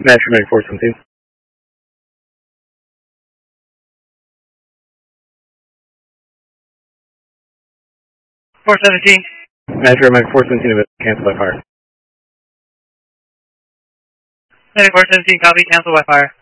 Master Medic 417. 417. Master Medic 417, cancel by fire. Medic 417, copy, cancel by fire.